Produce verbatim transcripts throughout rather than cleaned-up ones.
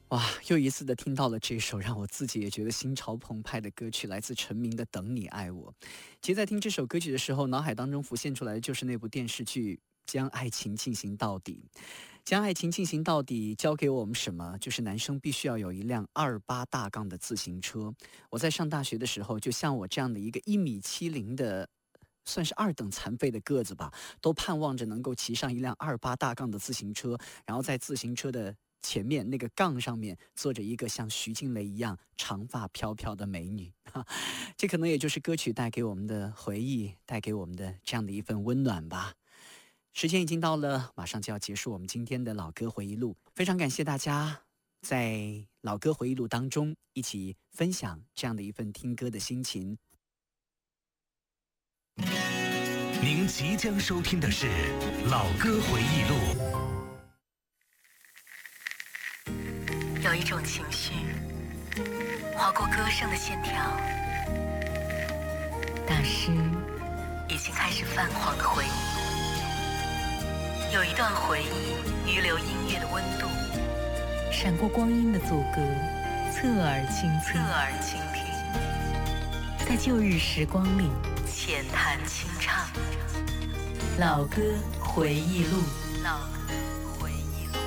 哇，又一次的听到了这首让我自己也觉得心潮澎湃的歌曲，来自陈明的《等你爱我》。其实在听这首歌曲的时候，脑海当中浮现出来的就是那部电视剧《将爱情进行到底》。将爱情进行到底教给我们什么？就是男生必须要有一辆二八大杠的自行车。我在上大学的时候，就像我这样的一个一米七零的算是二等残废的个子吧，都盼望着能够骑上一辆二八大杠的自行车，然后在自行车的前面那个杠上面坐着一个像徐静蕾一样长发飘飘的美女。这可能也就是歌曲带给我们的回忆，带给我们的这样的一份温暖吧。时间已经到了，马上就要结束我们今天的老歌回忆录。非常感谢大家在老歌回忆录当中一起分享这样的一份听歌的心情。 您即将收听的是老歌回忆录。 有一种情绪划过歌声的线条，大师已经开始泛黄的回忆。有一段回忆余留音乐的温度， 闪过光阴的阻隔，侧耳倾听， 侧耳倾听， 在旧日时光里浅谈清唱。 老歌回忆录， 老歌回忆录。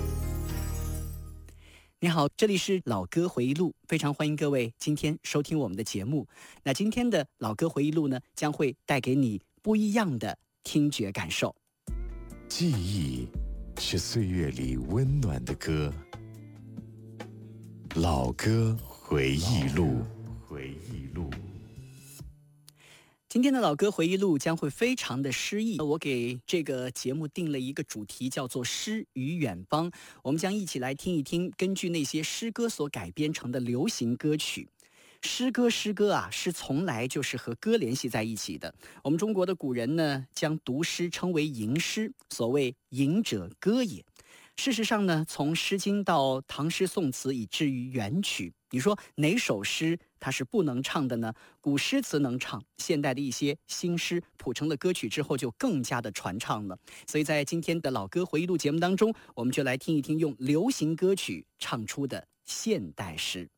你好，这里是老歌回忆录，非常欢迎各位今天收听我们的节目。那今天的老歌回忆录呢，将会带给你不一样的听觉感受。 记忆是岁月里温暖的歌，老歌回忆录，回忆录。 今天的老歌回忆录将会非常的诗意，我给这个节目定了一个主题，叫做诗与远方。我们将一起来听一听根据那些诗歌所改编成的流行歌曲。诗歌诗歌啊，诗从来就是和歌联系在一起的。我们中国的古人呢，将读诗称为吟诗，所谓吟者歌也。事实上呢，从诗经到唐诗宋词以至于元曲，你说哪首诗它是不能唱的呢？古诗词能唱，现代的一些新诗谱成了歌曲之后就更加的传唱了。所以在今天的老歌回忆录节目当中，我们就来听一听用流行歌曲唱出的现代诗。